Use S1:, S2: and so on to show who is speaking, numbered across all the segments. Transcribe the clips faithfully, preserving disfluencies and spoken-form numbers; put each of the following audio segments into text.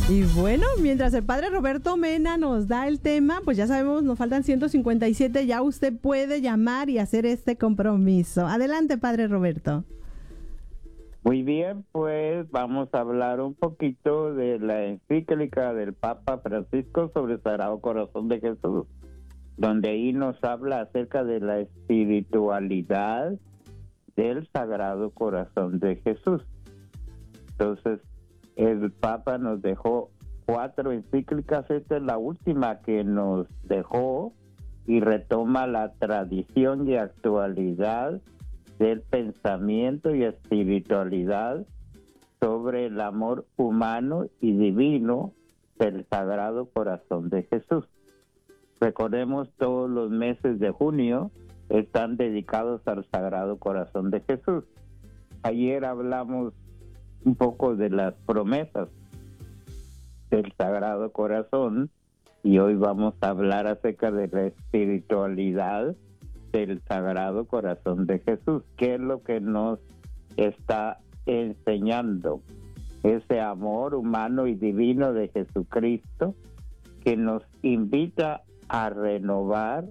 S1: Y bueno, mientras el padre Roberto Mena nos da el tema, pues ya sabemos, nos faltan ciento cincuenta y siete, ya usted puede llamar y hacer este compromiso. Adelante, padre Roberto.
S2: Muy bien, pues vamos a hablar un poquito de la encíclica del Papa Francisco sobre el Sagrado Corazón de Jesús, donde ahí nos habla acerca de la espiritualidad del Sagrado Corazón de Jesús. Entonces, el Papa nos dejó cuatro encíclicas, esta es la última que nos dejó y retoma la tradición y actualidad del pensamiento y espiritualidad sobre el amor humano y divino del Sagrado Corazón de Jesús. Recordemos, todos los meses de junio están dedicados al Sagrado Corazón de Jesús. Ayer hablamos un poco de las promesas del Sagrado Corazón y hoy vamos a hablar acerca de la espiritualidad del Sagrado Corazón de Jesús. ¿Qué es lo que nos está enseñando? Ese amor humano y divino de Jesucristo que nos invita a renovar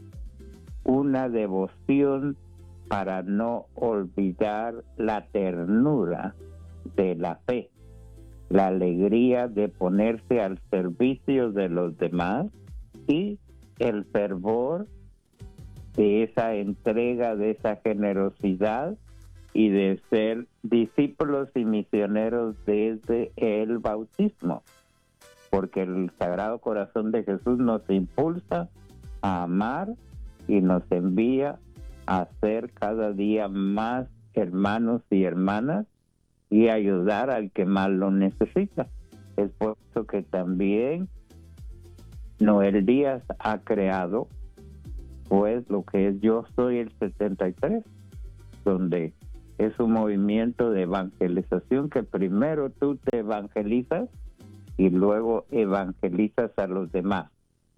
S2: una devoción para no olvidar la ternura de la fe, la alegría de ponerse al servicio de los demás y el fervor de esa entrega, de esa generosidad y de ser discípulos y misioneros desde el bautismo, porque el Sagrado Corazón de Jesús nos impulsa a amar y nos envía a ser cada día más hermanos y hermanas y ayudar al que más lo necesita. Es por eso que también Noel Díaz ha creado pues lo que es Yo Soy el setenta y tres, donde es un movimiento de evangelización que primero tú te evangelizas y luego evangelizas a los demás.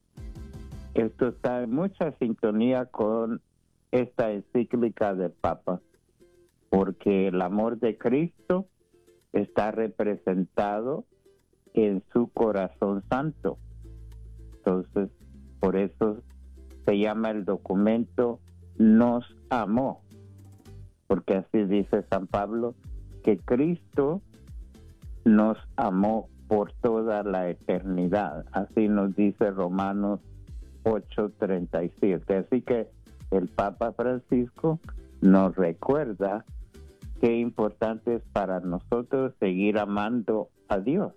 S2: Esto está en mucha sintonía con esta encíclica del Papa, porque el amor de Cristo está representado en su corazón santo. Entonces, por eso se llama el documento Nos amó, porque así dice San Pablo, que Cristo nos amó por toda la eternidad. Así nos dice Romanos ocho treinta y siete. Así que el Papa Francisco nos recuerda qué importante es para nosotros seguir amando a Dios.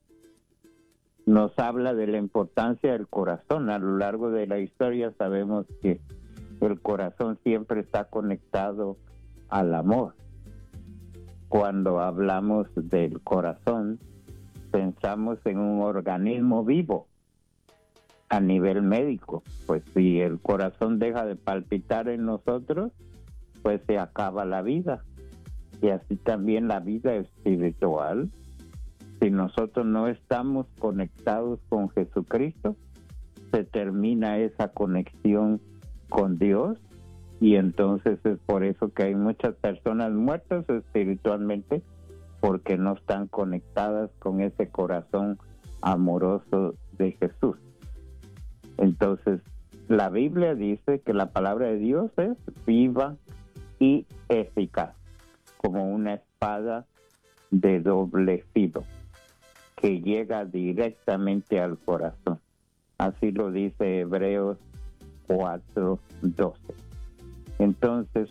S2: Nos habla de la importancia del corazón. A lo largo de la historia sabemos que el corazón siempre está conectado al amor. Cuando hablamos del corazón, pensamos en un organismo vivo a nivel médico. Pues si el corazón deja de palpitar en nosotros, pues se acaba la vida. Y así también la vida espiritual. Si nosotros no estamos conectados con Jesucristo, se termina esa conexión con Dios y entonces es por eso que hay muchas personas muertas espiritualmente porque no están conectadas con ese corazón amoroso de Jesús. Entonces, la Biblia dice que la palabra de Dios es viva y eficaz, como una espada de doble filo que llega directamente al corazón. Así lo dice Hebreos cuatro doce. Entonces,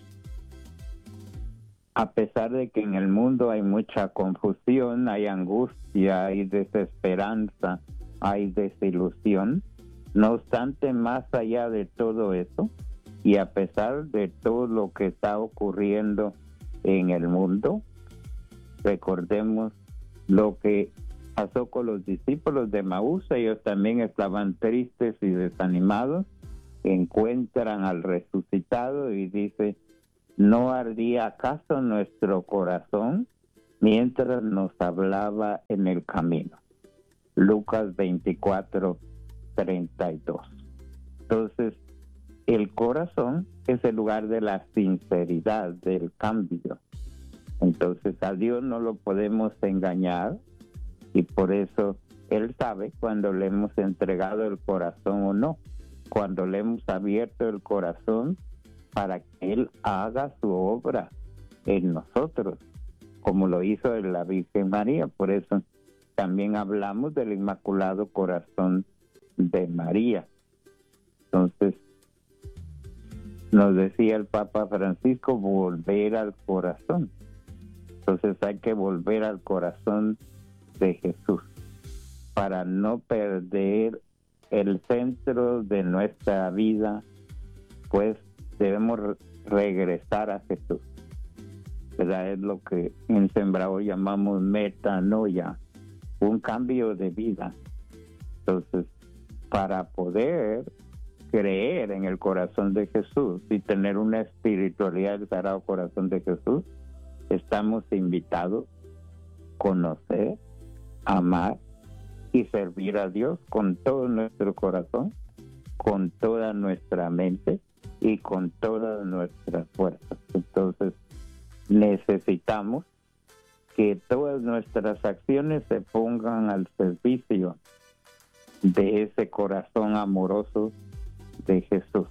S2: a pesar de que en el mundo hay mucha confusión, hay angustia, hay desesperanza, hay desilusión, no obstante, más allá de todo eso, y a pesar de todo lo que está ocurriendo en el mundo, recordemos lo que pasó con los discípulos de Maús. Ellos también estaban tristes y desanimados, encuentran al resucitado y dice, ¿no ardía acaso nuestro corazón mientras nos hablaba en el camino? Lucas veinticuatro treinta y dos. Entonces, el corazón es el lugar de la sinceridad, del cambio. Entonces, a Dios no lo podemos engañar Y por eso Él sabe cuando le hemos entregado el corazón o no, cuando le hemos abierto el corazón para que Él haga su obra en nosotros, como lo hizo en la Virgen María. Por eso también hablamos del Inmaculado Corazón de María. Entonces, nos decía el Papa Francisco, volver al corazón. Entonces hay que volver al corazón de Jesús para no perder el centro de nuestra vida, pues debemos re- regresar a Jesús. ¿Verdad? Es lo que en Sembrado llamamos metanoia, un cambio de vida. Entonces, para poder creer en el corazón de Jesús y tener una espiritualidad del Sagrado Corazón de Jesús, estamos invitados a conocer, amar y servir a Dios con todo nuestro corazón, con toda nuestra mente y con todas nuestras fuerzas. Entonces, necesitamos que todas nuestras acciones se pongan al servicio de ese corazón amoroso de Jesús.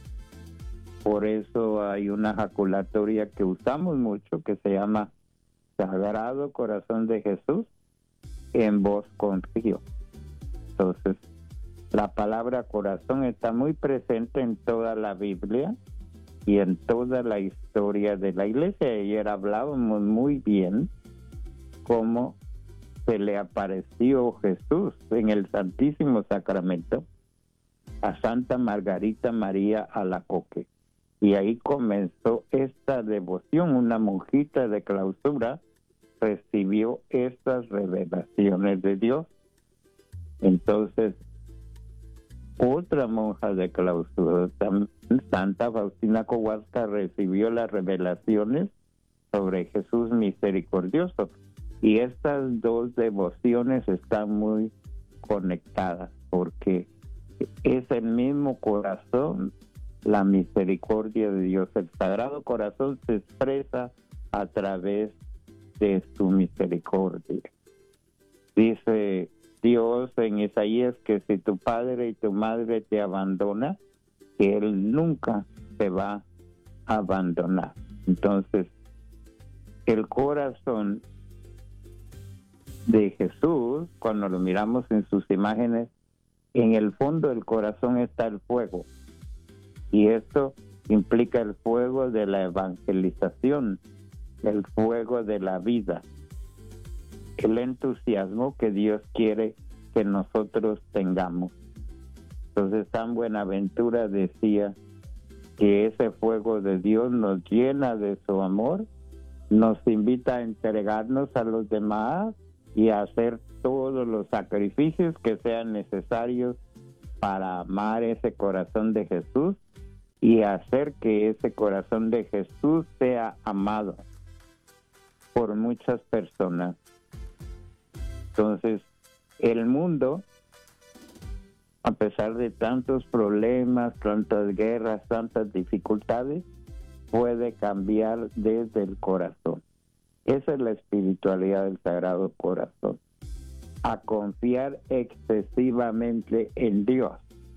S2: Por eso hay una jaculatoria que usamos mucho que se llama Sagrado Corazón de Jesús, en vos confío. Entonces, la palabra corazón está muy presente en toda la Biblia y en toda la historia de la Iglesia. Ayer hablábamos muy bien cómo se le apareció Jesús en el Santísimo Sacramento a Santa Margarita María Alacoque. Y ahí comenzó esta devoción. Una monjita de clausura recibió estas revelaciones de Dios. Entonces, otra monja de clausura, Santa Faustina Kowalska, recibió las revelaciones sobre Jesús misericordioso. Y estas dos devociones están muy conectadas porque es el mismo corazón, la misericordia de Dios. El Sagrado Corazón se expresa a través de su misericordia. Dice Dios en Isaías que si tu padre y tu madre te abandonan, que Él nunca te va a abandonar. Entonces, el corazón de Jesús, cuando lo miramos en sus imágenes, en el fondo del corazón está el fuego. Y esto implica el fuego de la evangelización, el fuego de la vida, el entusiasmo que Dios quiere que nosotros tengamos. Entonces San Buenaventura decía que ese fuego de Dios nos llena de su amor, nos invita a entregarnos a los demás y a hacer todos los sacrificios que sean necesarios para amar ese corazón de Jesús y hacer que ese corazón de Jesús sea amado por muchas personas. Entonces, el mundo, a pesar de tantos problemas, tantas guerras, tantas dificultades, puede cambiar desde el corazón. Esa es la espiritualidad del Sagrado Corazón. A confiar excesivamente en Dios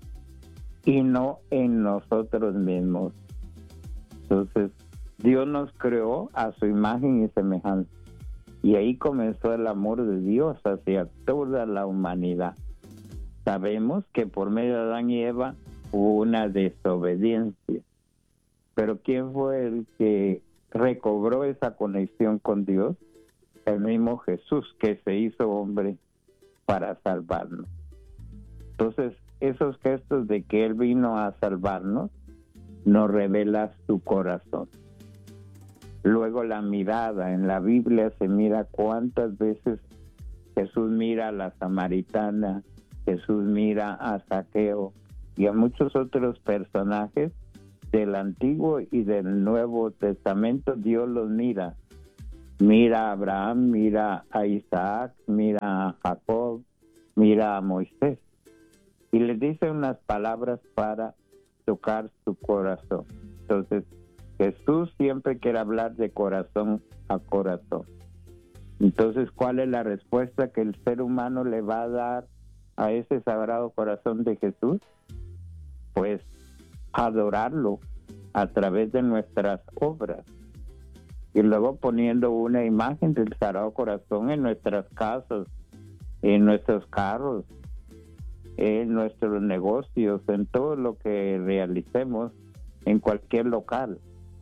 S2: y no en nosotros mismos. Entonces, Dios nos creó a su imagen y semejanza. Y ahí comenzó el amor de Dios hacia toda la humanidad. Sabemos que por medio de Adán y Eva hubo una desobediencia. Pero ¿quién fue el que recobró esa conexión con Dios? El mismo Jesús, que se hizo hombre para salvarnos. Entonces, esos gestos de que Él vino a salvarnos nos revela su corazón. Luego la mirada, en la Biblia se mira cuántas veces Jesús mira a la samaritana, Jesús mira a Zaqueo y a muchos otros personajes del Antiguo y del Nuevo Testamento. Dios los mira. Mira a Abraham, mira a Isaac, mira a Jacob, mira a Moisés. Y les dice unas palabras para tocar su corazón. Entonces, Jesús siempre quiere hablar de corazón a corazón. Entonces, ¿cuál es la respuesta que el ser humano le va a dar a ese Sagrado Corazón de Jesús? Pues adorarlo a través de nuestras obras. Y luego poniendo una imagen del Sagrado Corazón en nuestras casas, en nuestros carros, en nuestros negocios, en todo lo que realicemos, en cualquier local.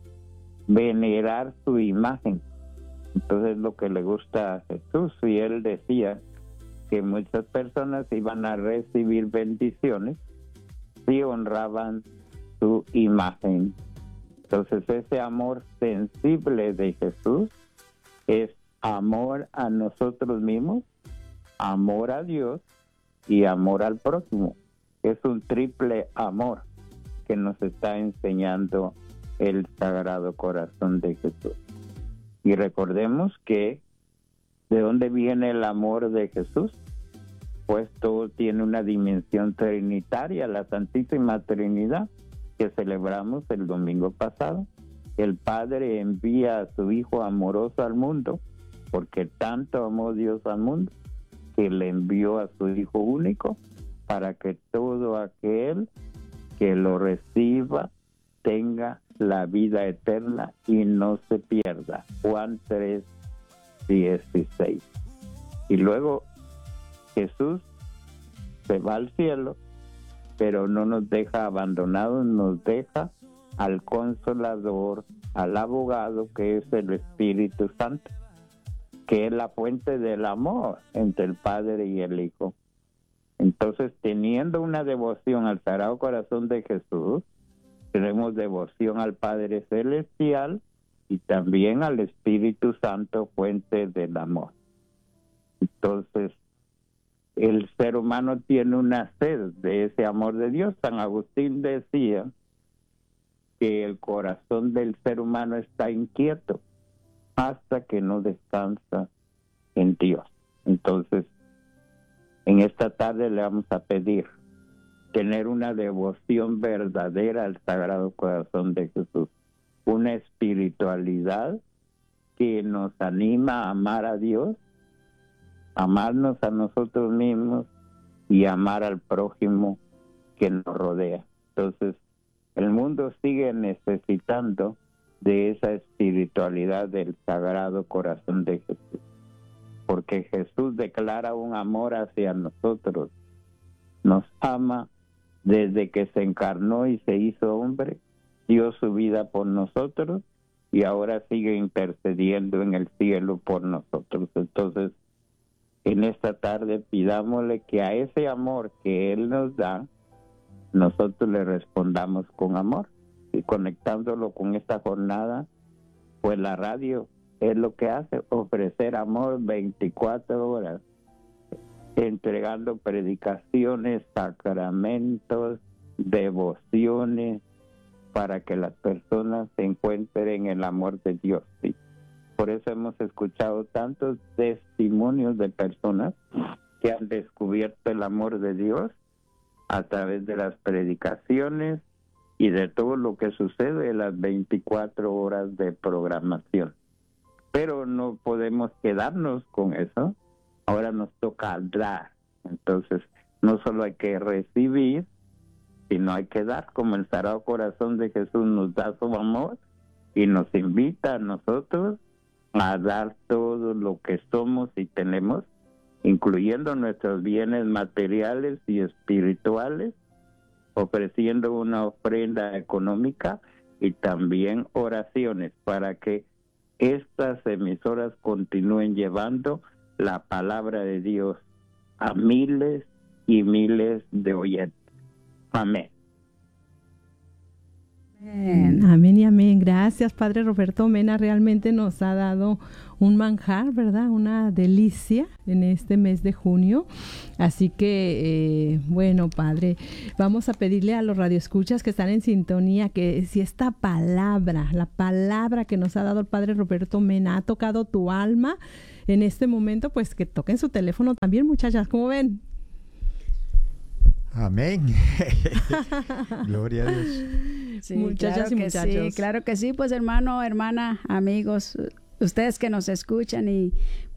S2: Venerar su imagen. Entonces, lo que le gusta a Jesús, y él decía que muchas personas iban a recibir bendiciones si honraban su imagen. Entonces, ese amor sensible de Jesús es amor a nosotros mismos, amor a Dios y amor al prójimo. Es un triple amor que nos está enseñando el Sagrado Corazón de Jesús. Y recordemos que ¿de dónde viene el amor de Jesús? Pues todo tiene una dimensión trinitaria, la Santísima Trinidad, que celebramos el domingo pasado. El Padre envía a su Hijo amoroso al mundo, porque tanto amó Dios al mundo, que le envió a su Hijo único, para que todo aquel que lo reciba tenga la vida eterna y no se pierda. Juan tres, dieciséis. Y luego Jesús se va al cielo, pero no nos deja abandonados, nos deja al Consolador, al abogado, que es el Espíritu Santo, que es la fuente del amor entre el Padre y el Hijo. Entonces, teniendo una devoción al Sagrado Corazón de Jesús, tenemos devoción al Padre Celestial y también al Espíritu Santo, fuente del amor. Entonces, el ser humano tiene una sed de ese amor de Dios. San Agustín decía que el corazón del ser humano está inquieto hasta que no descansa en Dios. Entonces, en esta tarde le vamos a pedir tener una devoción verdadera al Sagrado Corazón de Jesús, una espiritualidad que nos anima a amar a Dios, amarnos a nosotros mismos y amar al prójimo que nos rodea. Entonces, el mundo sigue necesitando de esa espiritualidad del Sagrado Corazón de Jesús, porque Jesús declara un amor hacia nosotros, nos ama desde que se encarnó y se hizo hombre, dio su vida por nosotros y ahora sigue intercediendo en el cielo por nosotros. Entonces, en esta tarde pidámosle que a ese amor que Él nos da, nosotros le respondamos con amor. Y conectándolo con esta jornada, pues la radio es lo que hace, ofrecer amor veinticuatro horas, entregando predicaciones, sacramentos, devociones, para que las personas se encuentren el amor de Dios. ¿Sí? Por eso hemos escuchado tantos testimonios de personas que han descubierto el amor de Dios a través de las predicaciones y de todo lo que sucede en las veinticuatro horas de programación. Pero no podemos quedarnos con eso. Ahora nos toca dar. Entonces, no solo hay que recibir, sino hay que dar, como el Sagrado Corazón de Jesús nos da su amor y nos invita a nosotros a dar todo lo que somos y tenemos, incluyendo nuestros bienes materiales y espirituales, ofreciendo una ofrenda económica y también oraciones para que estas emisoras continúen llevando la palabra de Dios a miles y miles de oyentes. Amén.
S1: Amén. Amén y amén. Gracias, Padre Roberto Mena. Realmente nos ha dado un manjar, ¿verdad? Una delicia en este mes de junio. Así que, eh, bueno, Padre, vamos a pedirle a los radioescuchas que están en sintonía que si esta palabra, la palabra que nos ha dado el Padre Roberto Mena ha tocado tu alma en este momento, pues que toquen su teléfono también, muchachas. ¿Cómo ven?
S3: Amén. Gloria a Dios.
S4: Sí,
S1: Muchachas
S4: claro
S1: y
S4: que
S1: muchachos.
S4: sí, claro que sí, pues hermano, hermana, amigos, ustedes que nos escuchan y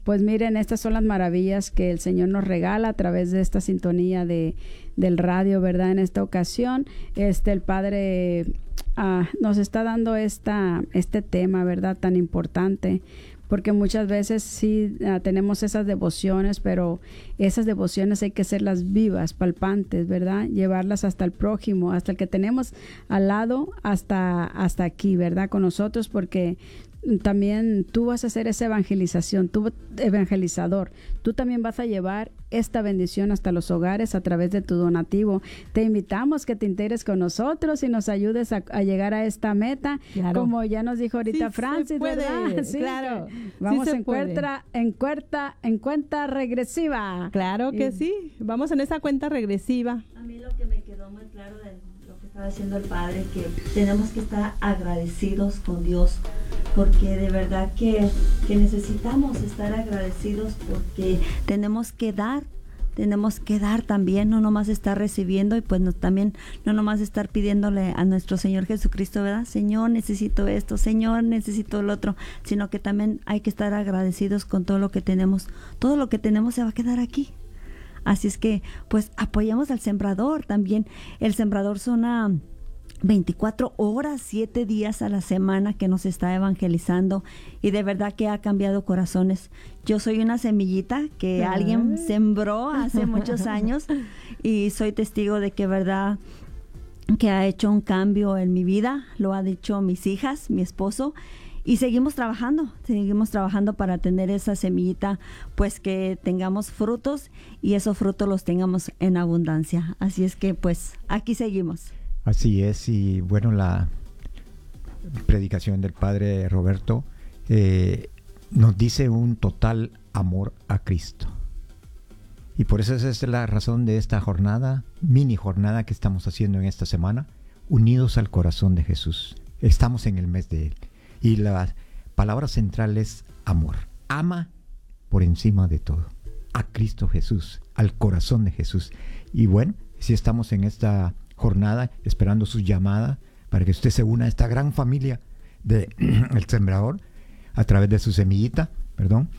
S4: pues miren, estas son las maravillas que el Señor nos regala a través de esta sintonía de del radio, ¿verdad? En esta ocasión, este el Padre uh, nos está dando esta este tema, ¿verdad? Tan importante, porque muchas veces sí uh, tenemos esas devociones, pero esas devociones hay que hacerlas vivas, palpantes, ¿verdad? Llevarlas hasta el prójimo, hasta el que tenemos al lado, hasta hasta aquí, ¿verdad? Con nosotros, porque también tú vas a hacer esa evangelización, tú evangelizador, tú también vas a llevar esta bendición hasta los hogares a través de tu donativo. Te invitamos que te integres con nosotros y nos ayudes a, a llegar a esta meta, claro. Como ya nos dijo ahorita sí, Francis, puede, ¿verdad? Sí, claro. Vamos sí en, cuenta, en, cuenta, en cuenta regresiva.
S1: Claro que y, sí, vamos en esa cuenta regresiva.
S5: A mí lo que me quedó muy claro de lo que estaba diciendo el Padre, que tenemos que estar agradecidos con Dios, porque de verdad que, que necesitamos estar agradecidos, porque tenemos que dar, tenemos que dar también, no nomás estar recibiendo, y pues no, también no nomás estar pidiéndole a nuestro Señor Jesucristo, ¿verdad? Señor, necesito esto, Señor, necesito el otro, sino que también hay que estar agradecidos con todo lo que tenemos. Todo lo que tenemos se va a quedar aquí. Así es que, pues, apoyamos al sembrador también. El sembrador son a veinticuatro horas, siete días a la semana que nos está evangelizando, y de verdad que ha cambiado corazones. Yo soy una semillita que Ay. alguien sembró hace muchos años, y soy testigo de que verdad que ha hecho un cambio en mi vida. Lo han dicho mis hijas, mi esposo, y seguimos trabajando, seguimos trabajando para tener esa semillita, pues que tengamos frutos, y esos frutos los tengamos en abundancia. Así es que pues aquí seguimos.
S3: Así es, y bueno, la predicación del Padre Roberto eh, nos dice un total amor a Cristo. Y por eso esa es la razón de esta jornada, mini jornada que estamos haciendo en esta semana, unidos al corazón de Jesús. Estamos en el mes de Él. Y la palabra central es amor. Ama por encima de todo a Cristo Jesús, al corazón de Jesús. Y bueno, si estamos en esta jornada esperando su llamada para que usted se una a esta gran familia de El Sembrador a través de su semillita, perdón.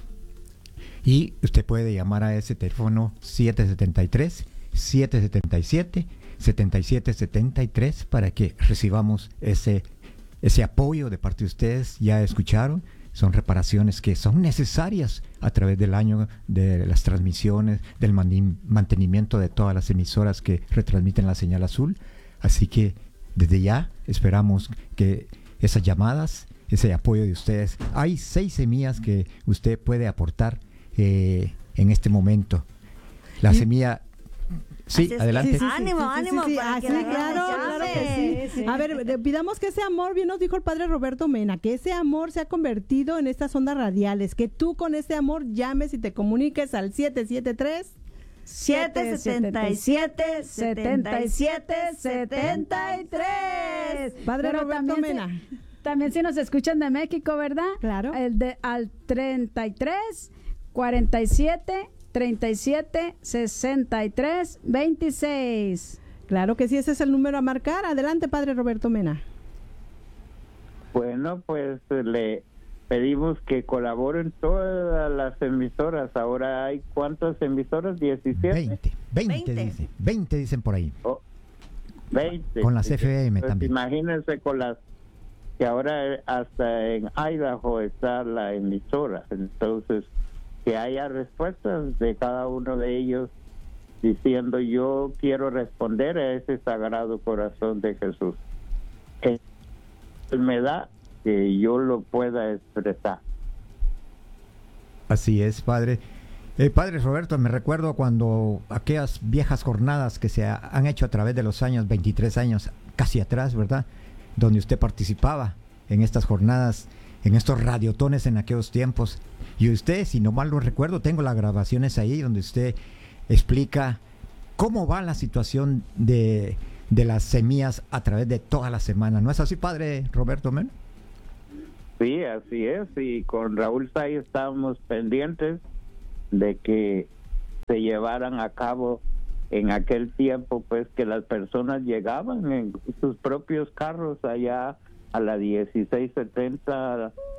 S3: Y usted puede llamar a ese teléfono siete siete tres, siete siete siete, siete siete siete tres para que recibamos ese, ese apoyo de parte de ustedes. Ya escucharon, son reparaciones que son necesarias a través del año, de las transmisiones, del mantenimiento de todas las emisoras que retransmiten la señal azul. Así que desde ya esperamos que esas llamadas, ese apoyo de ustedes. Hay seis semillas que usted puede aportar eh, en este momento. La ¿Sí? semilla... Sí, adelante.
S5: Sí, sí, ánimo, sí, sí, ánimo. Sí, sí,
S1: para
S5: sí.
S1: Así, claro, claro que sí. sí. A ver, de, pidamos que ese amor, bien nos dijo el Padre Roberto Mena, que ese amor se ha convertido en estas ondas radiales, que tú con ese amor llames y te comuniques al siete siete tres,
S5: siete siete siete, siete siete siete tres.
S1: Padre Pero Roberto Mena.
S4: Si, también si nos escuchan de México, ¿verdad?
S1: Claro.
S4: El de al treinta y tres, cuarenta y siete, treinta y siete, sesenta y tres, veintiséis.
S1: Claro que sí, ese es el número a marcar. Adelante, Padre Roberto Mena.
S2: Bueno, pues le pedimos que colaboren todas las emisoras. Ahora hay ¿cuántas emisoras? ¿diecisiete?
S3: veinte, veinte, veinte. Dice, veinte dicen por ahí.
S2: Oh, veinte.
S3: Con las F M
S2: pues
S3: también.
S2: Imagínense con las que ahora hasta en Idaho está la emisora. Entonces, que haya respuestas de cada uno de ellos diciendo: yo quiero responder a ese sagrado corazón de Jesús. Que me da que yo lo pueda expresar.
S3: Así es, Padre. Eh, Padre Roberto, me recuerdo cuando aquellas viejas jornadas que se ha, han hecho a través de los años, veintitrés años casi atrás, ¿verdad? Donde usted participaba en estas jornadas, en estos radiotones en aquellos tiempos. Y usted, si no mal lo recuerdo, tengo las grabaciones ahí donde usted explica cómo va la situación de, de las semillas a través de toda la semana. ¿No es así, Padre Roberto Men?
S2: Sí, así es. Y con Raúl Say estábamos pendientes de que se llevaran a cabo en aquel tiempo, pues que las personas llegaban en sus propios carros allá a la dieciséis setenta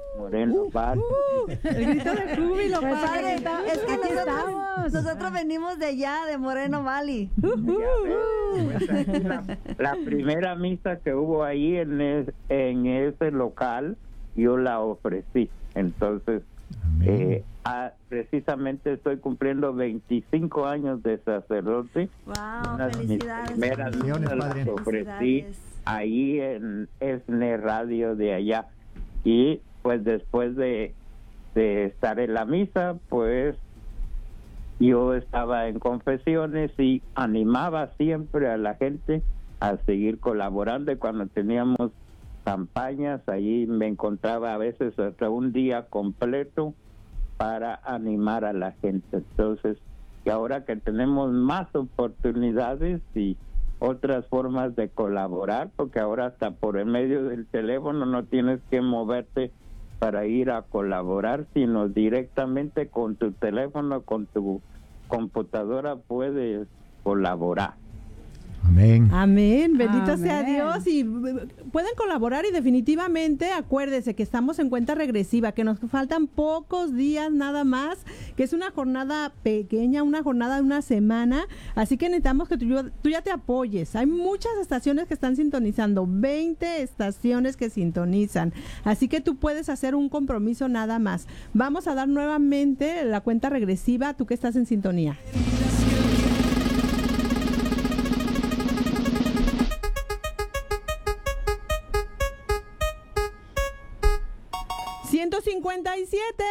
S2: Moreno Valley.
S1: Uh, el grito de júbilo,
S6: Padre,
S1: padre.
S6: es que
S4: Aquí
S6: nosotros,
S4: estamos.
S6: nosotros venimos de allá, de Moreno Valley.
S2: Ya ves, pues, ahí la, la primera misa que hubo ahí en, es- en ese local, yo la ofrecí. Entonces, eh, ah, precisamente estoy cumpliendo veinticinco años de sacerdote.
S6: Wow,
S2: Una de mis
S6: felicidades.
S2: primeras
S3: Felicidades,
S2: misas
S3: padre.
S2: las ofrecí
S6: Felicidades.
S2: ahí en Esne Radio de allá. Y pues después de, de estar en la misa, pues yo estaba en confesiones y animaba siempre a la gente a seguir colaborando. Y cuando teníamos campañas, ahí me encontraba a veces hasta un día completo para animar a la gente. Entonces, y ahora que tenemos más oportunidades y otras formas de colaborar, porque ahora hasta por el medio del teléfono no tienes que moverte para ir a colaborar, sino directamente con tu teléfono, con tu computadora puedes colaborar.
S3: Amén.
S1: Amén, bendito
S4: Amén.
S1: sea Dios. Y eh, pueden colaborar y definitivamente acuérdese que estamos en cuenta regresiva, que nos faltan pocos días nada más, que es una jornada pequeña, una jornada de una semana, así que necesitamos que tú, tú ya te apoyes. Hay muchas estaciones que están sintonizando, veinte estaciones que sintonizan, así que tú puedes hacer un compromiso nada más. Vamos a dar nuevamente la cuenta regresiva, tú que estás en sintonía. ciento cincuenta y siete.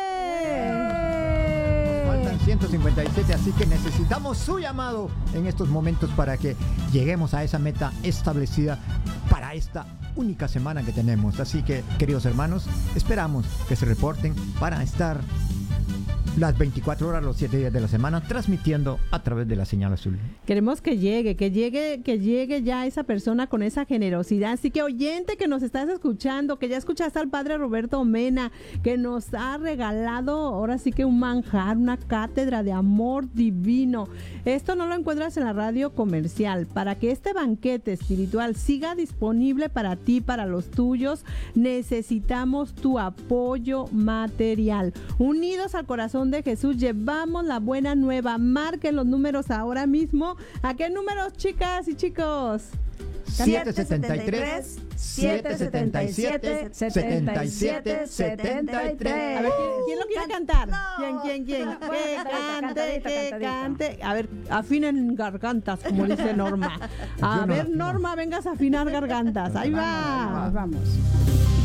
S3: Faltan ciento cincuenta y siete, así que necesitamos su llamado en estos momentos para que lleguemos a esa meta establecida para esta única semana que tenemos. Así que, queridos hermanos, esperamos que se reporten para estar las veinticuatro horas, los siete días de la semana, transmitiendo a través de la señal azul.
S1: Queremos que llegue, que llegue, que llegue ya esa persona con esa generosidad. Así que, oyente que nos estás escuchando, que ya escuchaste al padre Roberto Mena, que nos ha regalado ahora sí que un manjar, una cátedra de amor divino. Esto no lo encuentras en la radio comercial. Para que este banquete espiritual siga disponible para ti, para los tuyos, necesitamos tu apoyo material. Unidos al corazón de Jesús, llevamos la buena nueva. Marquen los números ahora mismo. ¿A qué números, chicas y chicos?
S3: siete setenta y tres, siete setenta y siete, setenta y siete, setenta y tres.
S1: A ver, ¿quién, quién lo quiere cantar?
S6: No.
S1: ¿Quién, quién, quién? Que cante,
S4: Cantadita,
S1: que
S4: cantadita.
S1: cante. A ver, afinen gargantas, como dice Norma. A
S3: Yo no
S1: ver,
S3: afino.
S1: Norma, vengas a afinar gargantas. Ahí va.
S4: Vamos.